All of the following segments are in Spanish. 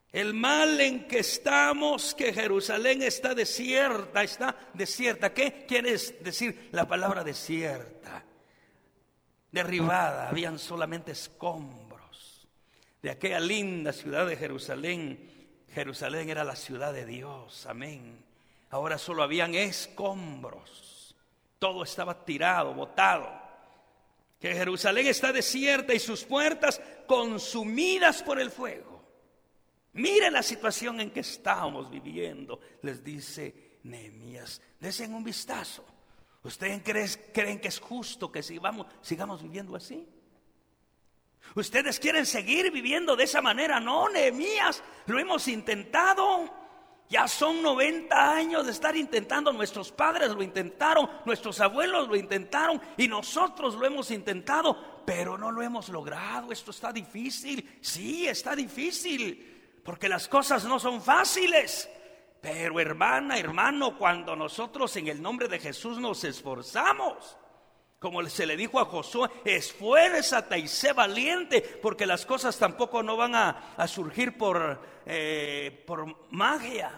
El mal en que estamos, que Jerusalén está desierta. ¿Qué quiere decir la palabra desierta? Derribada, habían solamente escombros de aquella linda ciudad de Jerusalén. Jerusalén era la ciudad de Dios, amén. Ahora solo habían escombros, todo estaba tirado, botado. Que Jerusalén está desierta y sus puertas consumidas por el fuego. Miren la situación en que estamos viviendo, les dice Nehemías. Desen un vistazo. ¿Ustedes creen que es justo que sigamos viviendo así? ¿Ustedes quieren seguir viviendo de esa manera? No, Nehemías, lo hemos intentado. Ya son 90 años de estar intentando. Nuestros padres lo intentaron, nuestros abuelos lo intentaron y nosotros lo hemos intentado, pero no lo hemos logrado. Esto está difícil. Sí, está difícil. Porque las cosas no son fáciles. Pero hermana, hermano, cuando nosotros en el nombre de Jesús nos esforzamos, como se le dijo a Josué, esfuérzate y sé valiente, porque las cosas tampoco no van a surgir por magia,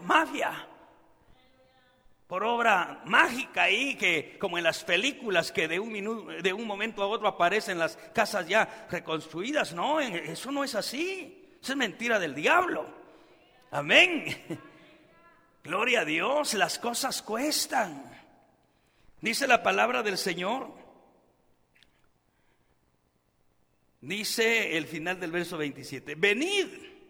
por obra mágica ahí, que como en las películas que de un momento a otro aparecen las casas ya reconstruidas. No, eso no es así. Eso es mentira del diablo. Amén. Gloria a Dios, las cosas cuestan. Dice la palabra del Señor. Dice el final del verso 27. Venid,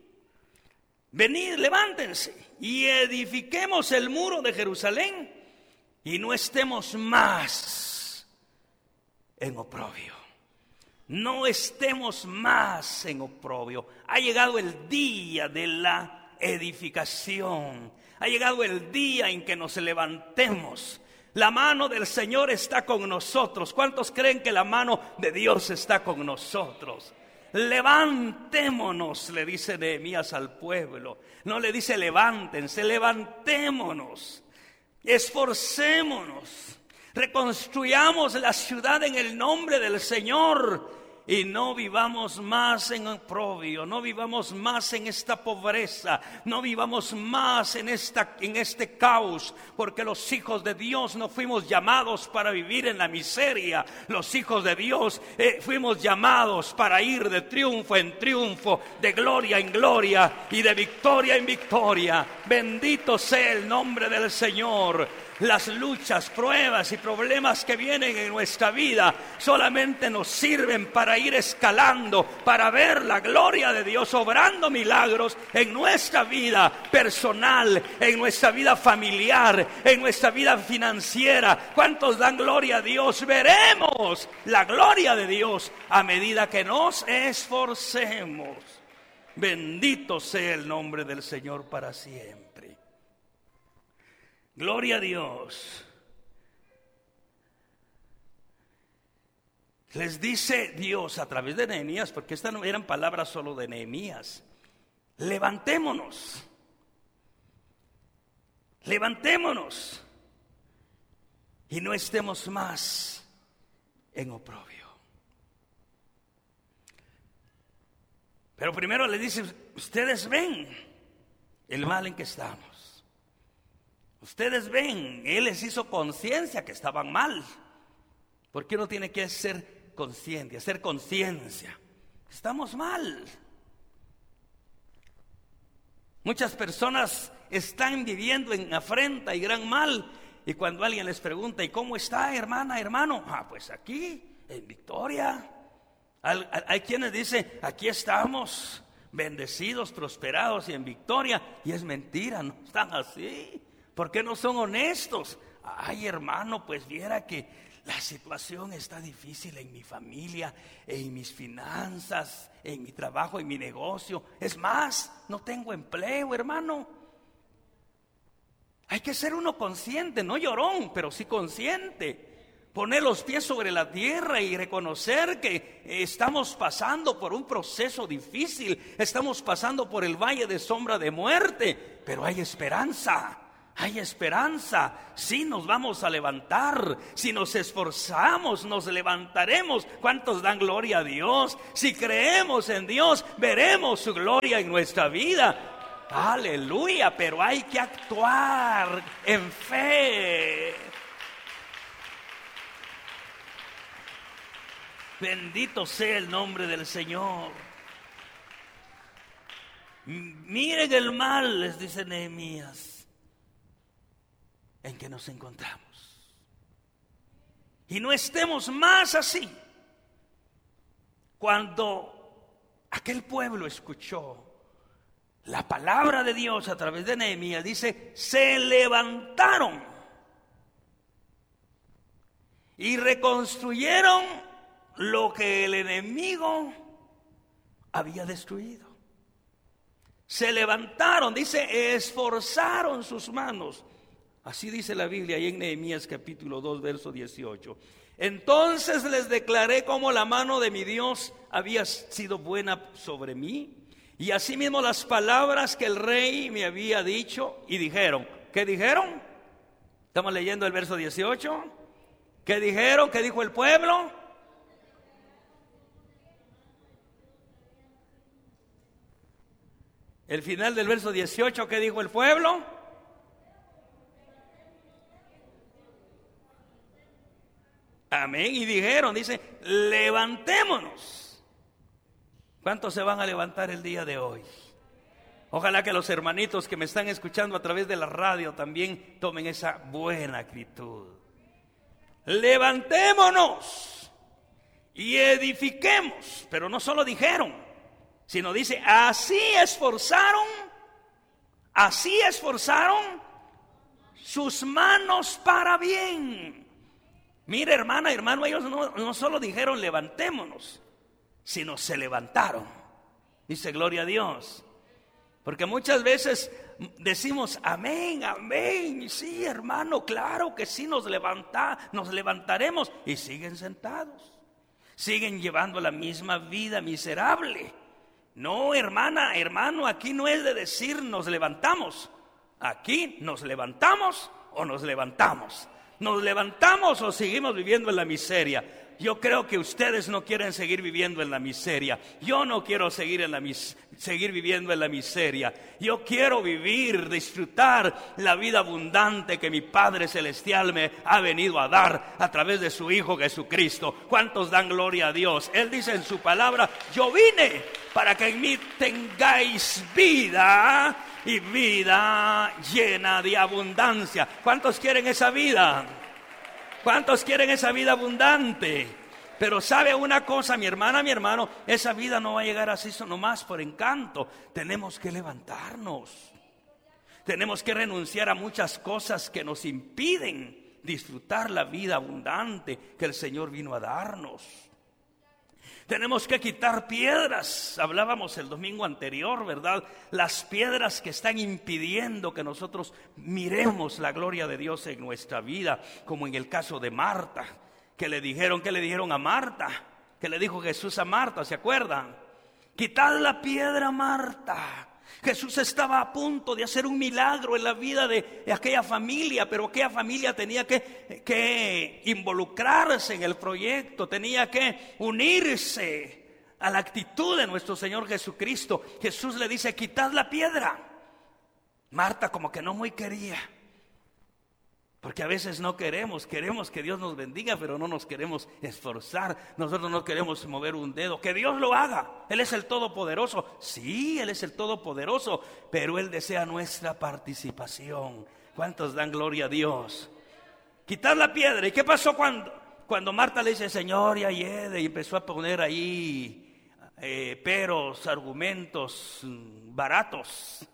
levántense y edifiquemos el muro de Jerusalén y no estemos más en oprobio. No estemos más en oprobio. Ha llegado el día de la edificación. Ha llegado el día en que nos levantemos. La mano del Señor está con nosotros. ¿Cuántos creen que la mano de Dios está con nosotros? Levantémonos, le dice Nehemías al pueblo. No le dice levántense, levantémonos. Esforcémonos. Reconstruyamos la ciudad en el nombre del Señor. Y no vivamos más en oprobio, no vivamos más en esta pobreza, no vivamos más en este caos, porque los hijos de Dios no fuimos llamados para vivir en la miseria. Los hijos de Dios fuimos llamados para ir de triunfo en triunfo, de gloria en gloria y de victoria en victoria. Bendito sea el nombre del Señor. Las luchas, pruebas y problemas que vienen en nuestra vida solamente nos sirven para ir escalando, para ver la gloria de Dios obrando milagros en nuestra vida personal, en nuestra vida familiar, en nuestra vida financiera. ¿Cuántos dan gloria a Dios? Veremos la gloria de Dios a medida que nos esforcemos. Bendito sea el nombre del Señor para siempre. Gloria a Dios. Les dice Dios a través de Nehemías, porque estas no eran palabras solo de Nehemías. Levantémonos. Levantémonos. Y no estemos más en oprobio. Pero primero les dice, ustedes ven el mal en que estamos. Ustedes ven, Él les hizo conciencia que estaban mal. Porque uno tiene que ser consciente, hacer conciencia. Estamos mal. Muchas personas están viviendo en afrenta y gran mal. Y cuando alguien les pregunta, ¿y cómo está, hermana, hermano? Pues aquí, en victoria. Hay quienes dicen, aquí estamos, bendecidos, prosperados y en victoria. Y es mentira, no están así. ¿Por qué no son honestos? Ay, hermano, pues viera que la situación está difícil en mi familia, en mis finanzas, en mi trabajo, en mi negocio. Es más, no tengo empleo, hermano. Hay que ser uno consciente, no llorón, pero sí consciente. Poner los pies sobre la tierra y reconocer que estamos pasando por un proceso difícil. Estamos pasando por el valle de sombra de muerte, pero hay esperanza. Hay esperanza, sí nos vamos a levantar, si nos esforzamos nos levantaremos. ¿Cuántos dan gloria a Dios? Si creemos en Dios, veremos su gloria en nuestra vida. Aleluya, pero hay que actuar en fe. Bendito sea el nombre del Señor. Miren el mal, les dice Nehemías, en que nos encontramos. Y no estemos más así. Cuando aquel pueblo escuchó la palabra de Dios a través de Nehemías, dice, se levantaron y reconstruyeron lo que el enemigo había destruido. Se levantaron, dice, esforzaron sus manos. Así dice la Biblia ahí en Nehemías capítulo 2, verso 18. Entonces les declaré cómo la mano de mi Dios había sido buena sobre mí, y asimismo las palabras que el rey me había dicho, y dijeron, ¿qué dijeron? Estamos leyendo el verso 18. ¿Qué dijeron? ¿Qué dijo el pueblo? El final del verso 18, ¿qué dijo el pueblo? Amén. Y dijeron, dice, levantémonos. ¿Cuántos se van a levantar el día de hoy? Ojalá que los hermanitos que me están escuchando a través de la radio también tomen esa buena actitud. Levantémonos y edifiquemos. Pero no solo dijeron, sino dice, así esforzaron sus manos para bien. Mire, hermana, hermano, ellos no solo dijeron levantémonos, sino se levantaron. Dice, gloria a Dios. Porque muchas veces decimos, amén, amén. Sí, hermano, claro que sí, nos levantaremos. Y siguen sentados, siguen llevando la misma vida miserable. No, hermana, hermano, aquí no es de decir nos levantamos. Aquí nos levantamos o nos levantamos. Nos levantamos o seguimos viviendo en la miseria. Yo creo que ustedes no quieren seguir viviendo en la miseria. Yo no quiero seguir viviendo en la miseria. Yo quiero vivir, disfrutar la vida abundante que mi Padre Celestial me ha venido a dar a través de su Hijo Jesucristo. ¿Cuántos dan gloria a Dios? Él dice en su palabra, yo vine para que en mí tengáis vida y vida llena de abundancia. ¿Cuántos quieren esa vida? ¿Cuántos quieren esa vida abundante? Pero sabe una cosa, mi hermana, mi hermano, esa vida no va a llegar así nomás por encanto. Tenemos que levantarnos. Tenemos que renunciar a muchas cosas que nos impiden disfrutar la vida abundante que el Señor vino a darnos. Tenemos que quitar piedras. Hablábamos el domingo anterior, ¿verdad? Las piedras que están impidiendo que nosotros miremos la gloria de Dios en nuestra vida, como en el caso de Marta, que le dijeron a Marta, que le dijo Jesús a Marta, ¿se acuerdan? Quitad la piedra, Marta. Jesús estaba a punto de hacer un milagro en la vida de aquella familia, pero aquella familia tenía que involucrarse en el proyecto, tenía que unirse a la actitud de nuestro Señor Jesucristo. Jesús le dice, quitad la piedra. Marta como que no muy quería, porque a veces no queremos que Dios nos bendiga, pero no nos queremos esforzar. Nosotros no queremos mover un dedo. Que Dios lo haga. Él es el Todopoderoso. Sí, Él es el Todopoderoso, pero Él desea nuestra participación. ¿Cuántos dan gloria a Dios? Quitar la piedra. ¿Y qué pasó cuando Marta le dice, Señor, ya llegue? Y empezó a poner ahí peros, argumentos baratos.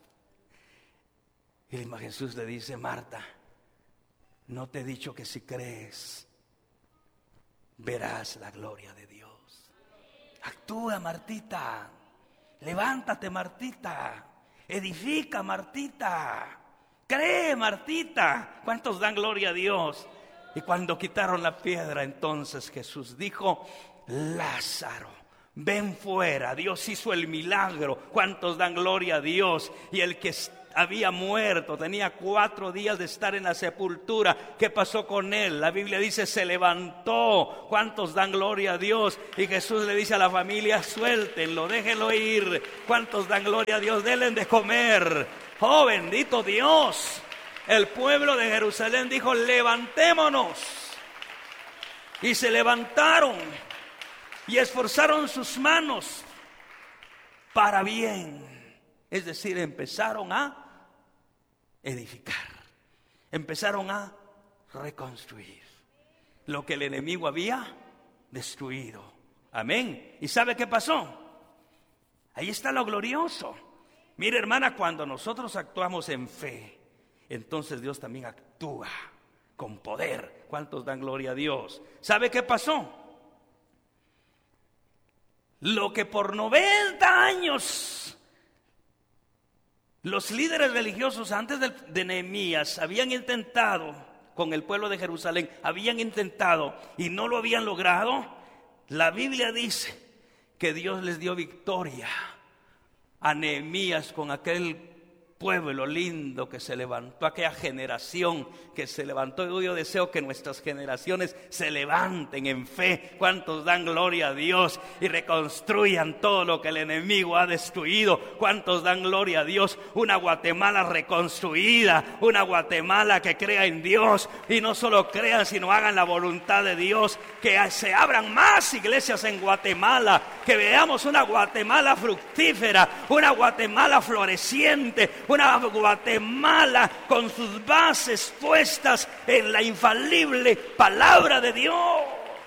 Y Jesús le dice, Marta, ¿no te he dicho que si crees, verás la gloria de Dios? Actúa, Martita. Levántate, Martita. Edifica, Martita. Cree, Martita. ¿Cuántos dan gloria a Dios? Y cuando quitaron la piedra, entonces Jesús dijo, Lázaro, ven fuera. Dios hizo el milagro. ¿Cuántos dan gloria a Dios? Y el que había muerto, tenía 4 días de estar en la sepultura. ¿Qué pasó con él? La Biblia dice, se levantó. ¿Cuántos dan gloria a Dios? Y Jesús le dice a la familia, suéltenlo, déjenlo ir. ¿Cuántos dan gloria a Dios? Denle de comer. ¡Oh, bendito Dios! El pueblo de Jerusalén dijo, levantémonos. Y se levantaron y esforzaron sus manos para bien. Es decir, empezaron a edificar, empezaron a reconstruir lo que el enemigo había destruido. Amén. ¿Y sabe qué pasó? Ahí está lo glorioso. Mire, hermana, cuando nosotros actuamos en fe, entonces Dios también actúa con poder. ¿Cuántos dan gloria a Dios? ¿Sabe qué pasó? Lo que por 90 años los líderes religiosos antes de Nehemías habían intentado con el pueblo de Jerusalén, habían intentado y no lo habían logrado, la Biblia dice que Dios les dio victoria a Nehemías con aquel pueblo lindo que se levantó, aquella generación que se levantó. Yo deseo que nuestras generaciones se levanten en fe. ¿Cuántos dan gloria a Dios y reconstruyan todo lo que el enemigo ha destruido? ¿Cuántos dan gloria a Dios? Una Guatemala reconstruida, una Guatemala que crea en Dios y no solo crean, sino hagan la voluntad de Dios. Que se abran más iglesias en Guatemala, que veamos una Guatemala fructífera, una Guatemala floreciente, una Guatemala con sus bases puestas en la infalible palabra de Dios.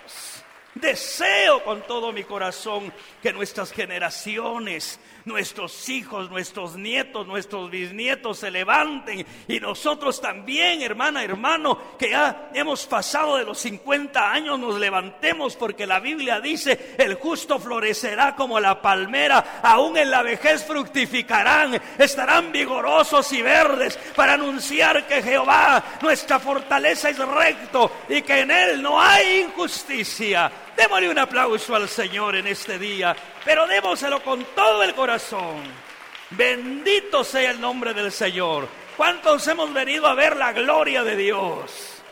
Deseo con todo mi corazón que nuestras generaciones, nuestros hijos, nuestros nietos, nuestros bisnietos se levanten, y nosotros también, hermana, hermano, que ya hemos pasado de los 50 años, nos levantemos, porque la Biblia dice, el justo florecerá como la palmera, aún en la vejez fructificarán, estarán vigorosos y verdes para anunciar que Jehová, nuestra fortaleza, es recto y que en él no hay injusticia. Démosle un aplauso al Señor en este día, pero démoselo con todo el corazón. Bendito sea el nombre del Señor. ¿Cuántos hemos venido a ver la gloria de Dios?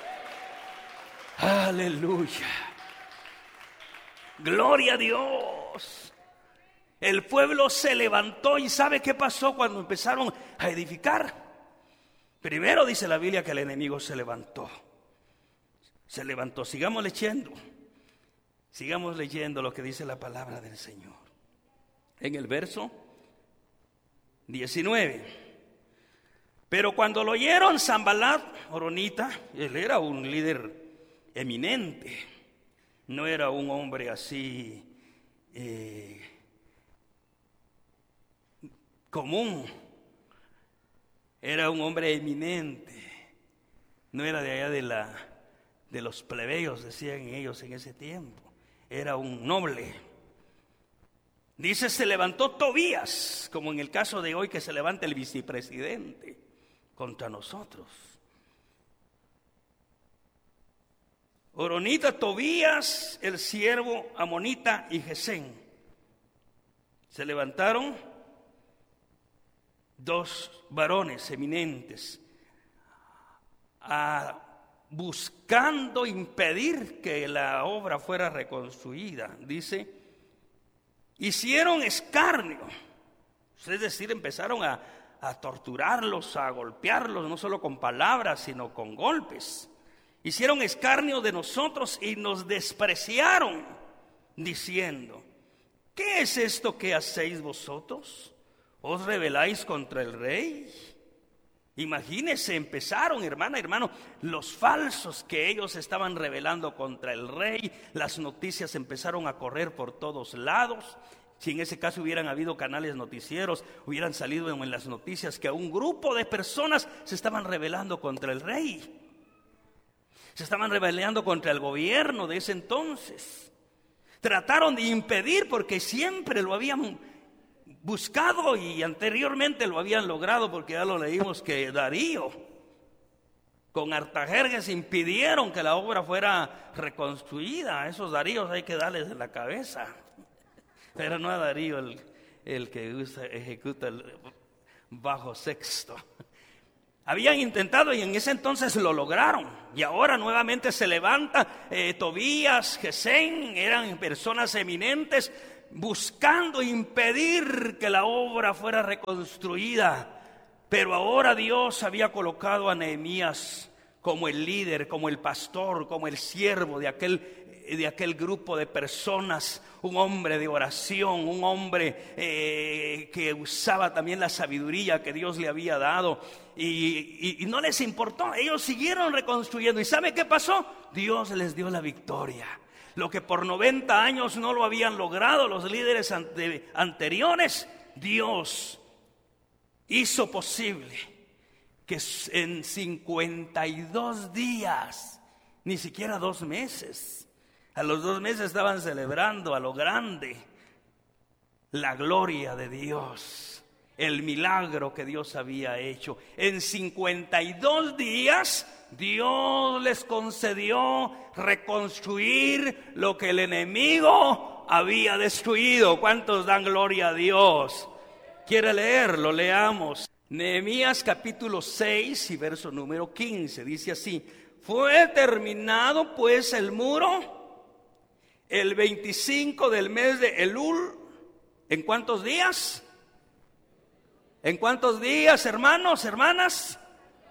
Aleluya. Gloria a Dios. El pueblo se levantó, y ¿sabe qué pasó cuando empezaron a edificar? Primero dice la Biblia que el enemigo se levantó. Se levantó. Sigamos leyendo. Sigamos leyendo lo que dice la palabra del Señor. En el verso 19. Pero cuando lo oyeron Sanbalat, horonita, él era un líder eminente, no era un hombre así común, era un hombre eminente, no era de allá de los plebeyos, decían ellos en ese tiempo. Era un noble. Dice, se levantó Tobías, como en el caso de hoy que se levanta el vicepresidente contra nosotros. Horonita, Tobías, el siervo amonita y Gesén. Se levantaron 2 varones eminentes buscando impedir que la obra fuera reconstruida. Dice, hicieron escarnio, es decir, empezaron a torturarlos, a golpearlos, no solo con palabras, sino con golpes. Hicieron escarnio de nosotros y nos despreciaron, diciendo, ¿qué es esto que hacéis vosotros? ¿Os rebeláis contra el rey? Imagínense, empezaron, hermano, los falsos que ellos estaban rebelando contra el rey. Las noticias empezaron a correr por todos lados. Si en ese caso hubieran habido canales noticieros, hubieran salido en las noticias que un grupo de personas se estaban rebelando contra el rey. Se estaban rebelando contra el gobierno de ese entonces. Trataron de impedir, porque siempre lo habían buscado y anteriormente lo habían logrado, porque ya lo leímos que Darío con Artajerjes impidieron que la obra fuera reconstruida. A esos Daríos hay que darles en la cabeza, pero no a Darío el que ejecuta bajo sexto. Habían intentado y en ese entonces lo lograron. Y ahora nuevamente se levanta Tobías, Gesén, eran personas eminentes buscando impedir que la obra fuera reconstruida. Pero ahora Dios había colocado a Nehemías como el líder, como el pastor, como el siervo de aquel grupo de personas, un hombre de oración, un hombre que usaba también la sabiduría que Dios le había dado, y no les importó. Ellos siguieron reconstruyendo. ¿Y sabe qué pasó? Dios les dio la victoria. Lo que por 90 años no lo habían logrado los líderes anteriores, Dios hizo posible que en 52 días, ni siquiera 2 meses, a los 2 meses estaban celebrando a lo grande la gloria de Dios, el milagro que Dios había hecho. En 52 días Dios les concedió reconstruir lo que el enemigo había destruido. ¿Cuántos dan gloria a Dios? ¿Quiere leerlo? Leamos. Nehemías capítulo 6 y verso número 15. Dice así: fue terminado pues el muro el 25 del mes de Elul. ¿En cuántos días? ¿En cuántos días, hermanos, hermanas?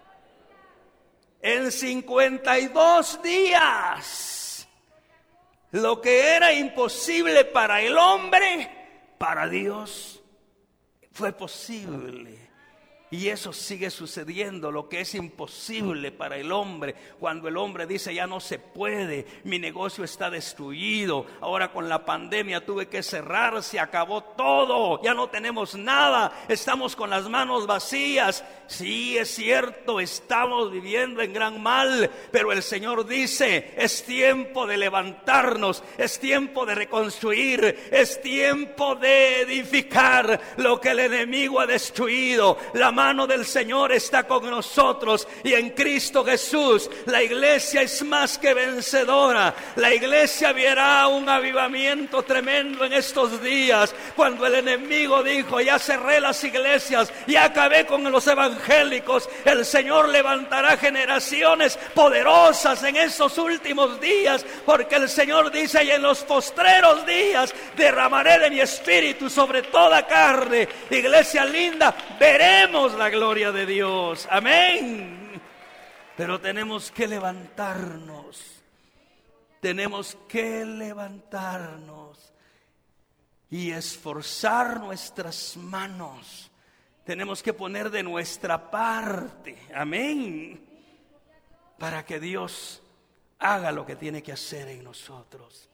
En 52 días. Lo que era imposible para el hombre, para Dios fue posible. Y eso sigue sucediendo. Lo que es imposible para el hombre, cuando el hombre dice ya no se puede, mi negocio está destruido, ahora con la pandemia tuve que cerrar, se acabó todo, ya no tenemos nada, estamos con las manos vacías. Sí, es cierto, estamos viviendo en gran mal, pero el Señor dice: es tiempo de levantarnos, es tiempo de reconstruir, es tiempo de edificar lo que el enemigo ha destruido. La mano del Señor está con nosotros, y en Cristo Jesús la iglesia es más que vencedora. La iglesia verá un avivamiento tremendo en estos días. Cuando el enemigo dijo: ya cerré las iglesias, ya acabé con los evangélicos, el Señor levantará generaciones poderosas en estos últimos días, porque el Señor dice: y en los postreros días derramaré de mi espíritu sobre toda carne. Iglesia linda, veremos la gloria de Dios. Amén. Pero tenemos que levantarnos. Tenemos que levantarnos y esforzar nuestras manos. Tenemos que poner de nuestra parte. Amén. Para que Dios haga lo que tiene que hacer en nosotros.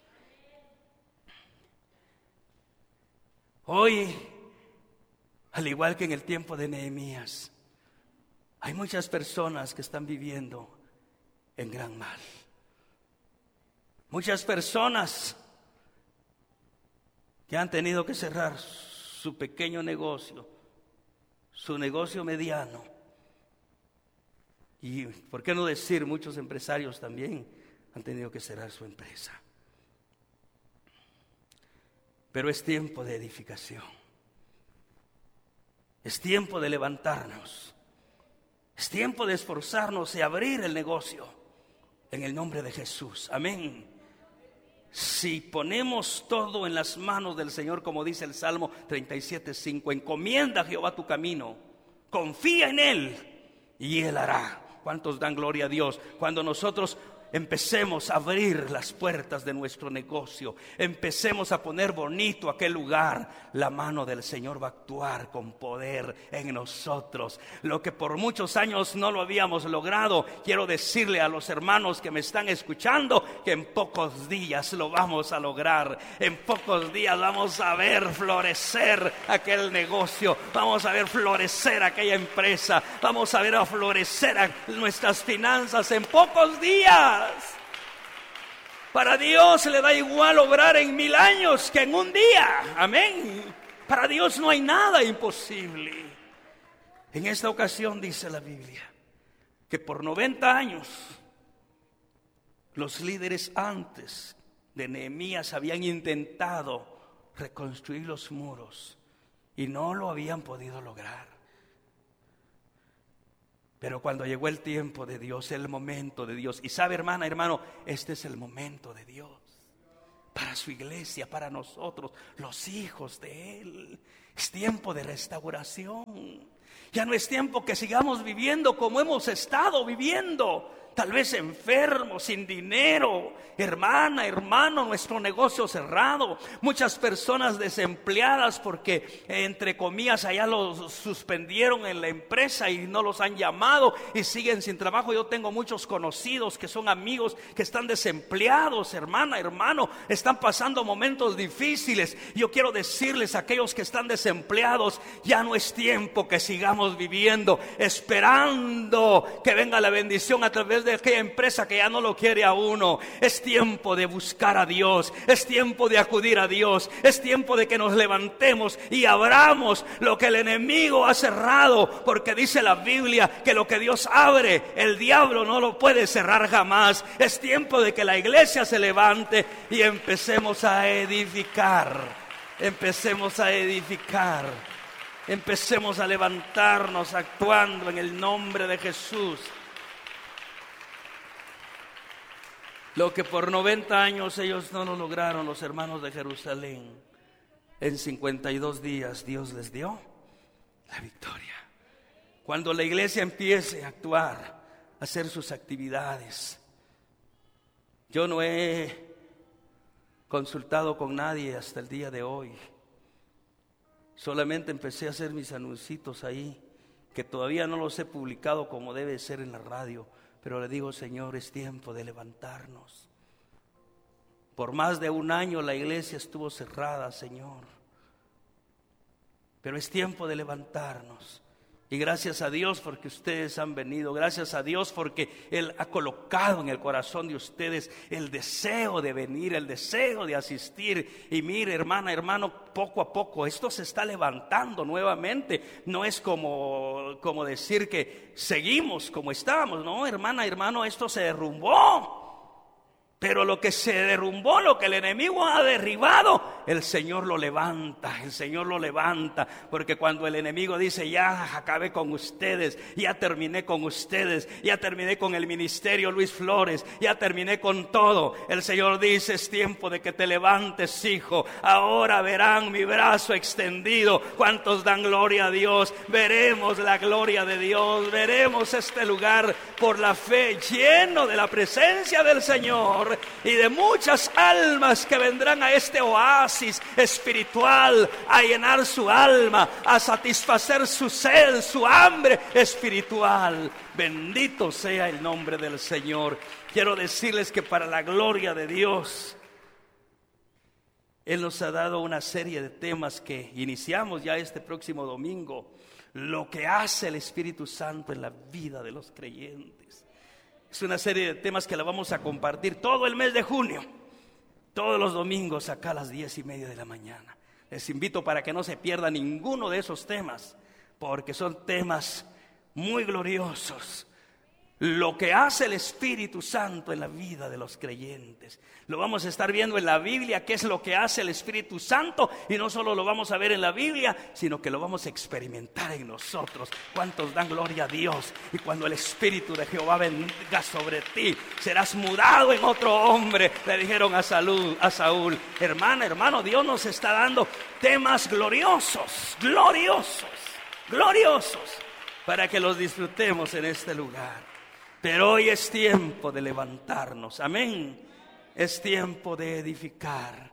Hoy, al igual que en el tiempo de Nehemías, hay muchas personas que están viviendo en gran mal. Muchas personas que han tenido que cerrar su pequeño negocio, su negocio mediano. Y por qué no decir, muchos empresarios también han tenido que cerrar su empresa. Pero es tiempo de edificación. Es tiempo de levantarnos. Es tiempo de esforzarnos y abrir el negocio en el nombre de Jesús. Amén. Si ponemos todo en las manos del Señor, como dice el Salmo 37:5, encomienda a Jehová tu camino, confía en Él y Él hará. ¿Cuántos dan gloria a Dios? Cuando nosotros empecemos a abrir las puertas de nuestro negocio, empecemos a poner bonito aquel lugar, la mano del Señor va a actuar con poder en nosotros. Lo que por muchos años no lo habíamos logrado, quiero decirle a los hermanos que me están escuchando que en pocos días lo vamos a lograr. En pocos días vamos a ver florecer aquel negocio, vamos a ver florecer aquella empresa, vamos a ver florecer nuestras finanzas en pocos días. Para Dios le da igual obrar en 1000 años que en un día. Amén. Para Dios no hay nada imposible. En esta ocasión dice la Biblia que por 90 años los líderes antes de Nehemías habían intentado reconstruir los muros y no lo habían podido lograr. Pero cuando llegó el tiempo de Dios, el momento de Dios, y sabe, hermana, hermano, este es el momento de Dios para su iglesia, para nosotros, los hijos de Él. Es tiempo de restauración. Ya no es tiempo que sigamos viviendo como hemos estado viviendo, tal vez enfermos, sin dinero. Hermana, hermano, nuestro negocio cerrado. Muchas personas desempleadas porque, entre comillas, allá los suspendieron en la empresa y no los han llamado y siguen sin trabajo. Yo tengo muchos conocidos que son amigos que están desempleados. Hermana, hermano, están pasando momentos difíciles. Yo quiero decirles a aquellos que están desempleados, ya no es tiempo que sigamos viviendo esperando que venga la bendición a través de aquella empresa que ya no lo quiere a uno. Es tiempo de buscar a Dios, es tiempo de acudir a Dios, es tiempo de que nos levantemos y abramos lo que el enemigo ha cerrado, porque dice la Biblia que lo que Dios abre, el diablo no lo puede cerrar jamás. Es tiempo de que la iglesia se levante y empecemos a edificar, empecemos a edificar, empecemos a levantarnos actuando en el nombre de Jesús. Lo que por 90 años ellos no lo lograron, los hermanos de Jerusalén, en 52 días Dios les dio la victoria. Cuando la iglesia empiece a actuar, a hacer sus actividades. Yo no he consultado con nadie hasta el día de hoy. Solamente empecé a hacer mis anuncios ahí, que todavía no los he publicado como debe ser en la radio. Pero le digo, Señor, es tiempo de levantarnos. Por más de un año la iglesia estuvo cerrada, Señor. Pero es tiempo de levantarnos. Y gracias a Dios porque ustedes han venido. Gracias a Dios porque Él ha colocado en el corazón de ustedes el deseo de venir, el deseo de asistir. Y mire, hermana, hermano, poco a poco esto se está levantando nuevamente. No es como decir que seguimos como estábamos. No, hermana, hermano, esto se derrumbó. Pero lo que se derrumbó, lo que el enemigo ha derribado, el Señor lo levanta, el Señor lo levanta. Porque cuando el enemigo dice, ya acabé con ustedes, ya terminé con ustedes, ya terminé con el ministerio Luis Flores, ya terminé con todo, el Señor dice, es tiempo de que te levantes, hijo. Ahora verán mi brazo extendido. ¿Cuántos dan gloria a Dios? Veremos la gloria de Dios, veremos este lugar por la fe lleno de la presencia del Señor y de muchas almas que vendrán a este oasis espiritual, a llenar su alma, a satisfacer su sed, su hambre espiritual. Bendito sea el nombre del Señor. Quiero decirles que para la gloria de Dios, Él nos ha dado una serie de temas que iniciamos ya este próximo domingo. Lo que hace el Espíritu Santo en la vida de los creyentes. Es una serie de temas que la vamos a compartir todo el mes de junio, todos los domingos acá a las 10:30 de la mañana. Les invito para que no se pierda ninguno de esos temas, porque son temas muy gloriosos. Lo que hace el Espíritu Santo en la vida de los creyentes. Lo vamos a estar viendo en la Biblia, qué es lo que hace el Espíritu Santo. Y no solo lo vamos a ver en la Biblia, sino que lo vamos a experimentar en nosotros. ¿Cuántos dan gloria a Dios? Y cuando el Espíritu de Jehová venga sobre ti, serás mudado en otro hombre, le dijeron a Saúl. Hermana, hermano, Dios nos está dando temas gloriosos, gloriosos, gloriosos, para que los disfrutemos en este lugar. Pero hoy es tiempo de levantarnos, amén. Es tiempo de edificar.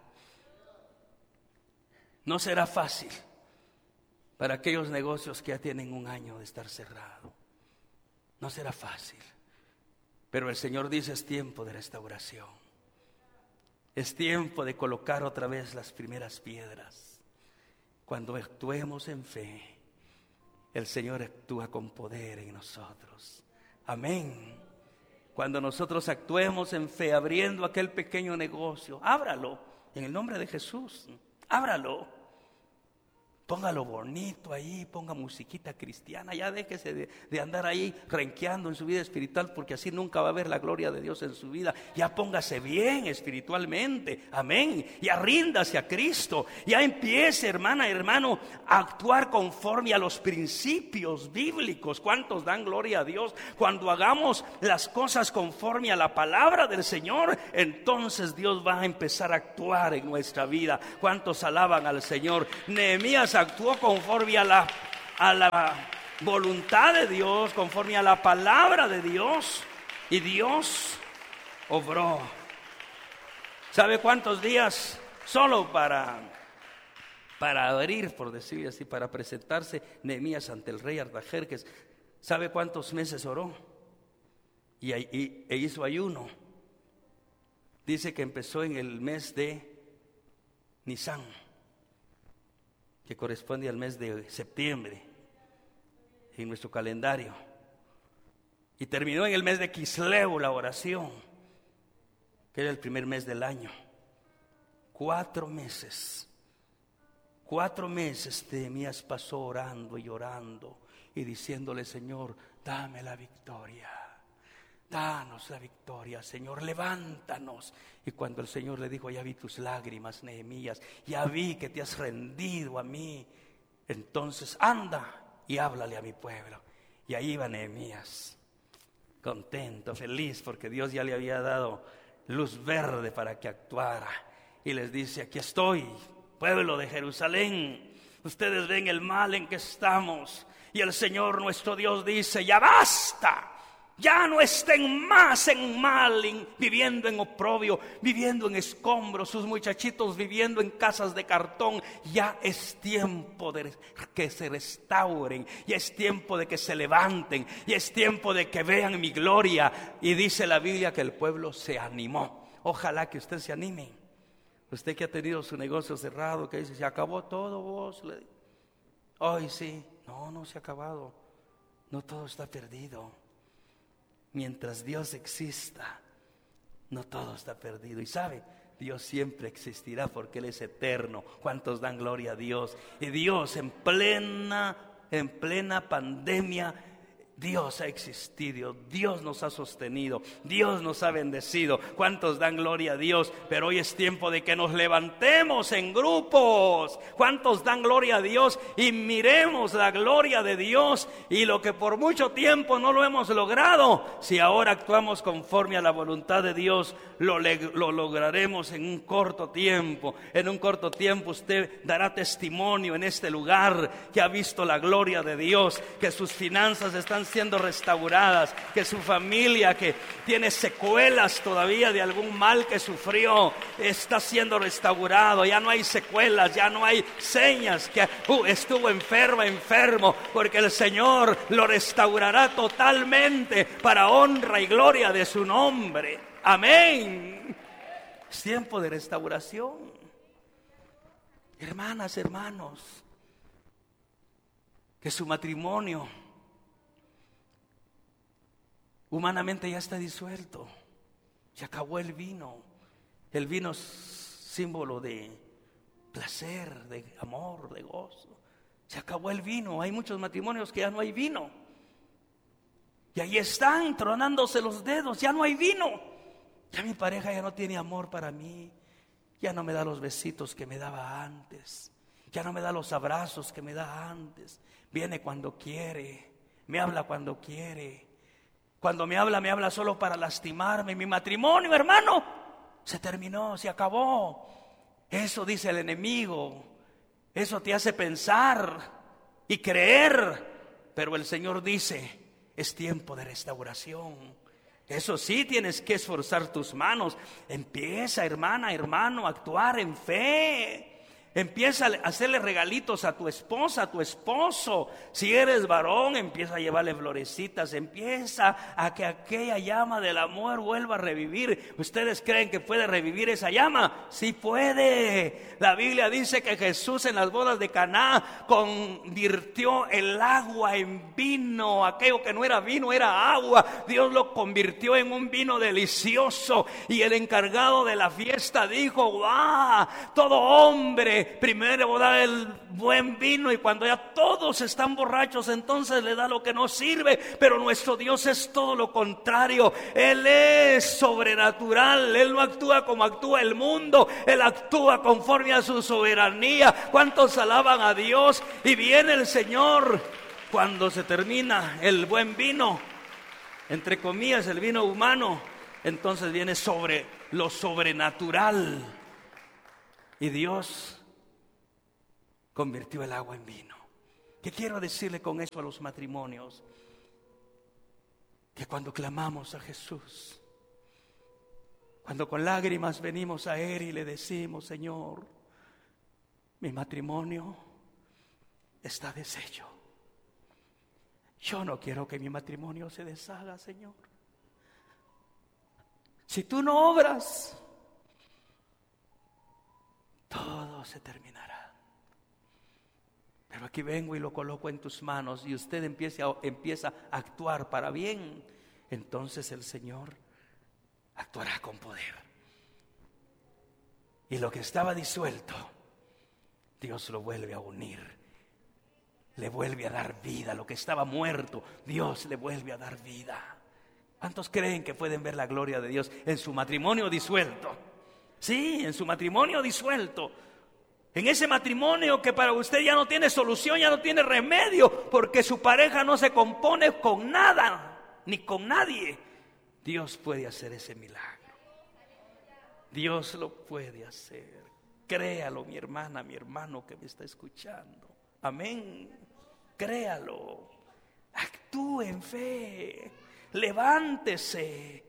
No será fácil para aquellos negocios que ya tienen un año de estar cerrado. No será fácil. Pero el Señor dice, es tiempo de restauración. Es tiempo de colocar otra vez las primeras piedras. Cuando actuemos en fe, el Señor actúa con poder en nosotros. Amén. Cuando nosotros actuemos en fe, abriendo aquel pequeño negocio, ábralo en el nombre de Jesús. Ábralo. Póngalo bonito ahí, ponga musiquita cristiana, ya déjese de andar ahí renqueando en su vida espiritual, porque así nunca va a ver la gloria de Dios en su vida. Ya póngase bien espiritualmente, amén. Ya ríndase a Cristo, ya empiece, hermana, hermano, a actuar conforme a los principios bíblicos. ¿Cuántos dan gloria a Dios? Cuando hagamos las cosas conforme a la palabra del Señor, entonces Dios va a empezar a actuar en nuestra vida. ¿Cuántos alaban al Señor? Nehemías actuó conforme a la voluntad de Dios, conforme a la palabra de Dios, y Dios obró. ¿Sabe cuántos días? Solo para abrir, por decirlo así, para presentarse Nehemías ante el rey Artajerjes. ¿Sabe cuántos meses oró? E hizo ayuno. Dice que empezó en el mes de Nisán, que corresponde al mes de septiembre en nuestro calendario, y terminó en el mes de Quisleu la oración, que era el primer mes del año. 4 meses Nehemías pasó orando y orando y diciéndole: Señor, dame la victoria, danos la victoria, Señor, levántanos. Y cuando el Señor le dijo: ya vi tus lágrimas, Nehemías, ya vi que te has rendido a mí, entonces anda y háblale a mi pueblo. Y ahí iba Nehemías, contento, feliz, porque Dios ya le había dado luz verde para que actuara. Y les dice: aquí estoy, pueblo de Jerusalén, ustedes ven el mal en que estamos, y el Señor nuestro Dios dice: ya basta. Ya no estén más en mal, viviendo en oprobio, viviendo en escombros, sus muchachitos viviendo en casas de cartón. Ya es tiempo de que se restauren, ya es tiempo de que se levanten, ya es tiempo de que vean mi gloria. Y dice la Biblia que el pueblo se animó. Ojalá que usted se anime. Usted que ha tenido su negocio cerrado, que dice: se acabó todo, vos. Hoy sí, no se ha acabado. No todo está perdido. Mientras Dios exista, no todo está perdido. Y sabe, Dios siempre existirá porque Él es eterno. ¿Cuántos dan gloria a Dios? Y Dios en plena pandemia, Dios ha existido, Dios nos ha sostenido, Dios nos ha bendecido. ¿Cuántos dan gloria a Dios? Pero hoy es tiempo de que nos levantemos en grupos. ¿Cuántos dan gloria a Dios? Y miremos la gloria de Dios, y lo que por mucho tiempo no lo hemos logrado, si ahora actuamos conforme a la voluntad de Dios, lo lograremos en un corto tiempo. En un corto tiempo usted dará testimonio en este lugar que ha visto la gloria de Dios, que sus finanzas están siendo restauradas, que su familia, que tiene secuelas todavía de algún mal que sufrió, está siendo restaurado. Ya no hay secuelas, ya no hay señas que estuvo enfermo, porque el Señor lo restaurará totalmente para honra y gloria de su nombre. Amén. Es tiempo de restauración. Hermanas, hermanos, que su matrimonio humanamente ya está disuelto. Se acabó el vino. El vino es símbolo de placer, de amor, de gozo. Se acabó el vino. Hay muchos matrimonios que ya no hay vino. Y ahí están tronándose los dedos. Ya no hay vino. Ya mi pareja ya no tiene amor para mí. Ya no me da los besitos que me daba antes. Ya no me da los abrazos que me da antes. Viene cuando quiere. Me habla cuando quiere. Cuando me habla solo para lastimarme. Mi matrimonio, hermano, se terminó, se acabó. Eso dice el enemigo. Eso te hace pensar y creer. Pero el Señor dice: es tiempo de restauración. Eso sí, tienes que esforzar tus manos. Empieza, hermana, hermano, a actuar en fe. Empieza a hacerle regalitos a tu esposa, a tu esposo. Si eres varón, empieza a llevarle florecitas. Empieza a que aquella llama del amor vuelva a revivir. ¿Ustedes creen que puede revivir esa llama? Sí puede. La Biblia dice que Jesús en las bodas de Caná convirtió el agua en vino. Aquello que no era vino era agua. Dios lo convirtió en un vino delicioso. Y el encargado de la fiesta dijo: ¡guau! Todo hombre que primero da el buen vino y cuando ya todos están borrachos, entonces le da lo que no sirve. Pero nuestro Dios es todo lo contrario. Él es sobrenatural. Él no actúa como actúa el mundo. Él actúa conforme a su soberanía. ¿Cuántos alaban a Dios? Y viene el Señor cuando se termina el buen vino, entre comillas, el vino humano. Entonces viene sobre lo sobrenatural. Y Dios convirtió el agua en vino. ¿Qué quiero decirle con eso a los matrimonios? Que cuando clamamos a Jesús, cuando con lágrimas venimos a Él y le decimos: Señor, mi matrimonio está deshecho. Yo no quiero que mi matrimonio se deshaga, Señor. Si tú no obras, todo se terminará. Pero aquí vengo y lo coloco en tus manos y usted empieza a actuar para bien. Entonces el Señor actuará con poder. Y lo que estaba disuelto, Dios lo vuelve a unir. Le vuelve a dar vida. Lo que estaba muerto, Dios le vuelve a dar vida. ¿Cuántos creen que pueden ver la gloria de Dios en su matrimonio disuelto? Sí, en su matrimonio disuelto. En ese matrimonio que para usted ya no tiene solución, ya no tiene remedio, porque su pareja no se compone con nada, ni con nadie. Dios puede hacer ese milagro. Dios lo puede hacer. Créalo, mi hermana, mi hermano que me está escuchando. Amén. Créalo. Actúe en fe. Levántese.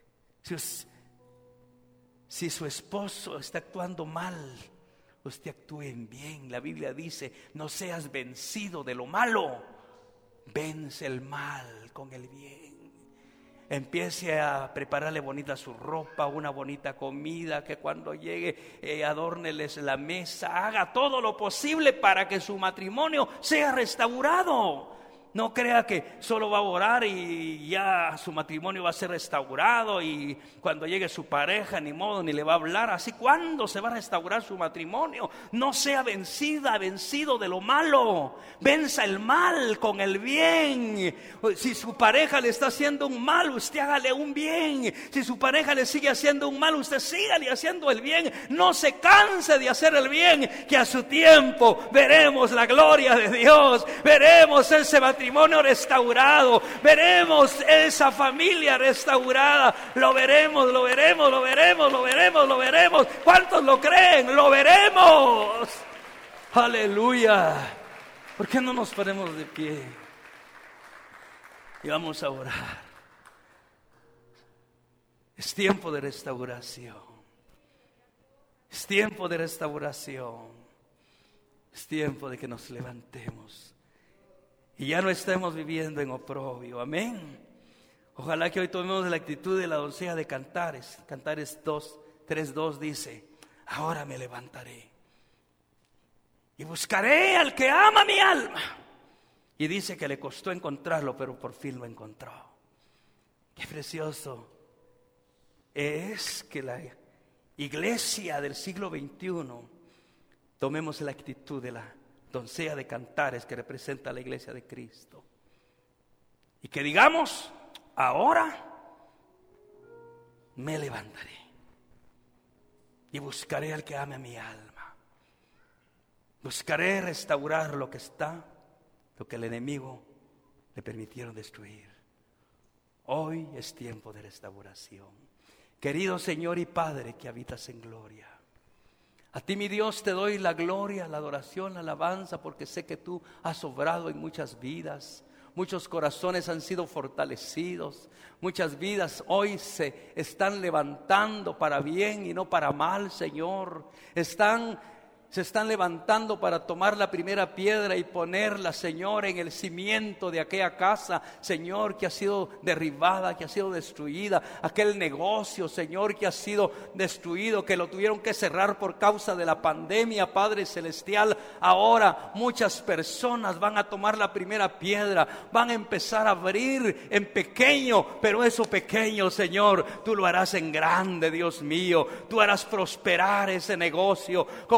Si su esposo está actuando mal, usted actúe en bien. La Biblia dice: no seas vencido de lo malo, vence el mal con el bien. Empiece a prepararle bonita su ropa, una bonita comida, que cuando llegue adórneles la mesa. Haga todo lo posible para que su matrimonio sea restaurado. No crea que solo va a orar y ya su matrimonio va a ser restaurado, y cuando llegue su pareja ni modo ni le va a hablar. Así, ¿cuándo se va a restaurar su matrimonio? No sea vencido de lo malo. Venza el mal con el bien. Si su pareja le está haciendo un mal, usted hágale un bien. Si su pareja le sigue haciendo un mal, usted sígale haciendo el bien. No se canse de hacer el bien, que a su tiempo veremos la gloria de Dios. Veremos ese matrimonio restaurado, veremos esa familia restaurada. Lo veremos. ¿Cuántos lo creen? Lo veremos. Aleluya. ¿Por qué no nos ponemos de pie y vamos a orar? Es tiempo de restauración. Es tiempo de restauración. Es tiempo de que nos levantemos y ya no estemos viviendo en oprobio. Amén. Ojalá que hoy tomemos la actitud de la doncella de Cantares. Cantares 3:2 dice: ahora me levantaré y buscaré al que ama mi alma. Y dice que le costó encontrarlo, pero por fin lo encontró. Qué precioso es que la iglesia del siglo XXI tomemos la actitud de la doncella de Cantares, que representa a la iglesia de Cristo, y que digamos: ahora me levantaré y buscaré al que ame a mi alma. Buscaré restaurar lo que el enemigo le permitieron destruir. Hoy es tiempo de restauración. Querido Señor y Padre que habitas en gloria, a ti, mi Dios, te doy la gloria, la adoración, la alabanza, porque sé que tú has obrado en muchas vidas. Muchos corazones han sido fortalecidos. Muchas vidas hoy se están levantando para bien y no para mal, Señor. Se están levantando para tomar la primera piedra y ponerla, Señor, en el cimiento de aquella casa, Señor, que ha sido derribada, que ha sido destruida. Aquel negocio, Señor, que ha sido destruido, que lo tuvieron que cerrar por causa de la pandemia, Padre Celestial. Ahora muchas personas van a tomar la primera piedra, van a empezar a abrir en pequeño, pero eso pequeño, Señor, tú lo harás en grande, Dios mío. Tú harás prosperar ese negocio como lo hiciste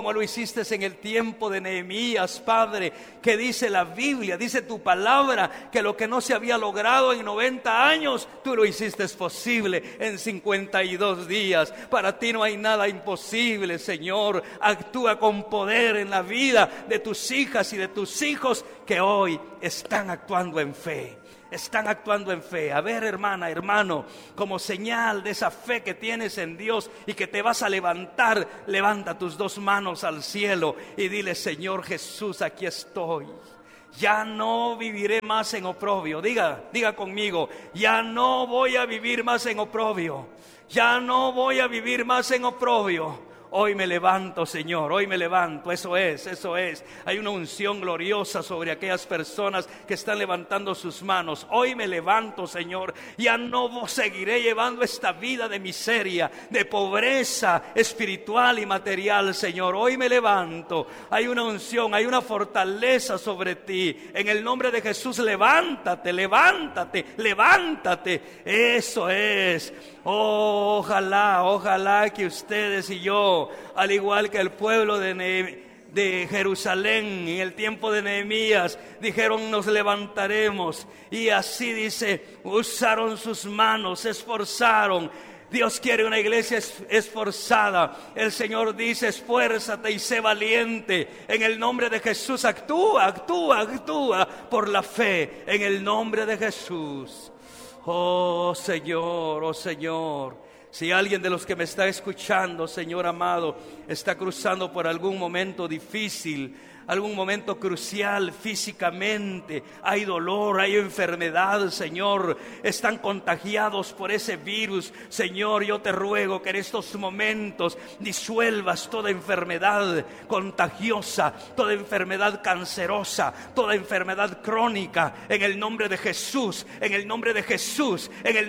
hiciste en el tiempo de Nehemías, Padre, que dice la Biblia, dice tu palabra, que lo que no se había logrado en 90 años, tú lo hiciste posible en 52 días. Para ti no hay nada imposible, Señor. Actúa con poder en la vida de tus hijas y de tus hijos que hoy están actuando en fe. Están actuando en fe. A ver, hermana, hermano, como señal de esa fe que tienes en Dios y que te vas a levantar, levanta tus dos manos al cielo y dile: Señor Jesús, aquí estoy. Ya no viviré más en oprobio. Diga conmigo: ya no voy a vivir más en oprobio. Ya no voy a vivir más en oprobio. Hoy me levanto, Señor, hoy me levanto. Eso es. Hay una unción gloriosa sobre aquellas personas que están levantando sus manos. Hoy me levanto, Señor. Ya no seguiré llevando esta vida de miseria, de pobreza espiritual y material, Señor. Hoy me levanto. Hay una unción, hay una fortaleza sobre ti. En el nombre de Jesús, levántate. Eso es. Oh, ojalá que ustedes y yo, al igual que el pueblo de Jerusalén en el tiempo de Nehemías, dijeron: nos levantaremos. Y así dice, usaron sus manos, se esforzaron. Dios quiere una iglesia esforzada. El Señor dice: esfuérzate y sé valiente. En el nombre de Jesús, actúa por la fe. En el nombre de Jesús. Oh Señor, si alguien de los que me está escuchando, Señor amado, está cruzando por algún momento difícil, algún momento crucial físicamente, hay dolor, hay enfermedad, Señor, están contagiados por ese virus, Señor, yo te ruego que en estos momentos disuelvas toda enfermedad contagiosa, toda enfermedad cancerosa, toda enfermedad crónica, en el nombre de Jesús, en el nombre de Jesús.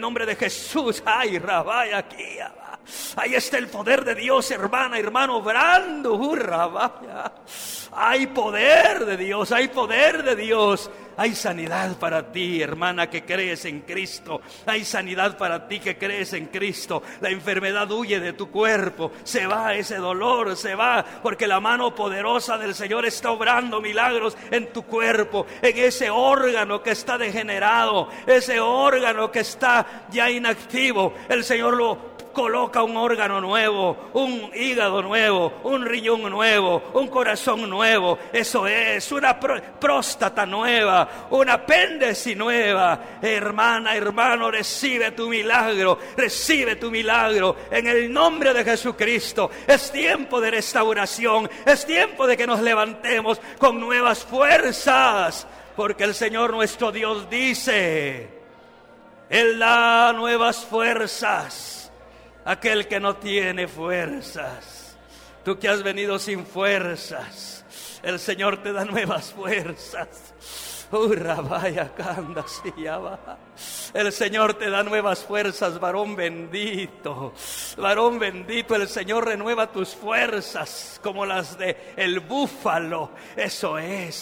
Ay, rabaya aquí, ahí está el poder de Dios, hermano, obrando, rabaya. Hay poder de Dios, hay sanidad para ti, hermana, que crees en Cristo. Hay sanidad para ti que crees en Cristo. La enfermedad huye de tu cuerpo, se va ese dolor, se va, porque la mano poderosa del Señor está obrando milagros en tu cuerpo, en ese órgano que está degenerado, ese órgano que está ya inactivo. El Señor lo coloca un órgano nuevo, un hígado nuevo, un riñón nuevo, un corazón nuevo. Eso es, una próstata nueva, un apéndice nueva. Hermana, hermano, recibe tu milagro en el nombre de Jesucristo. Es tiempo de restauración, es tiempo de que nos levantemos con nuevas fuerzas, porque el Señor nuestro Dios dice: Él da nuevas fuerzas aquel que no tiene fuerzas. Tú que has venido sin fuerzas, el Señor te da nuevas fuerzas. El Señor te da nuevas fuerzas, varón bendito. El Señor renueva tus fuerzas como las de el búfalo. Eso es.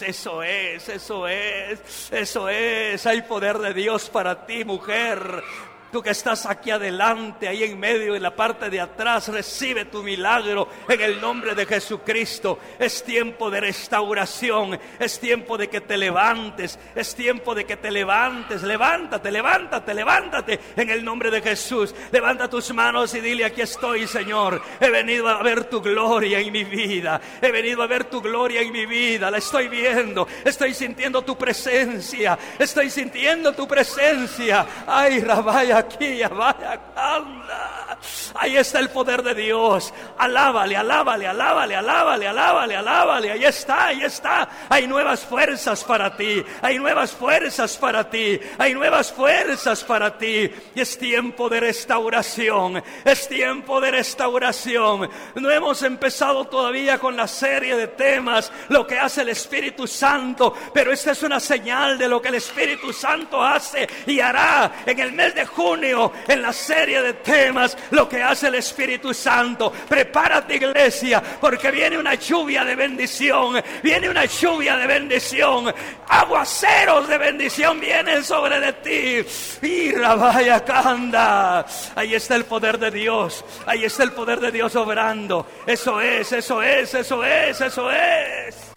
Hay poder de Dios para ti, mujer. Tú que estás aquí adelante, ahí en medio, en la parte de atrás, recibe tu milagro en el nombre de Jesucristo. Es tiempo de restauración, es tiempo de que te levantes, Levántate en el nombre de Jesús. Levanta tus manos y dile: aquí estoy, Señor. He venido a ver tu gloria en mi vida. La estoy viendo, estoy sintiendo tu presencia. Ay, rabaya aquí, vaya, anda. Ahí está el poder de Dios. Alábale. Ahí está. Hay nuevas fuerzas para ti. Y es tiempo de restauración. No hemos empezado todavía con la serie de temas, lo que hace el Espíritu Santo, pero esta es una señal de lo que el Espíritu Santo hace y hará en el mes de junio. En la serie de temas, lo que hace el Espíritu Santo. Prepárate, iglesia, porque viene una lluvia de bendición. Viene una lluvia de bendición. Aguaceros de bendición vienen sobre de ti. Y Rabaya Canda. Ahí está el poder de Dios. Ahí está el poder de Dios obrando. Eso es, eso es, eso es, eso es.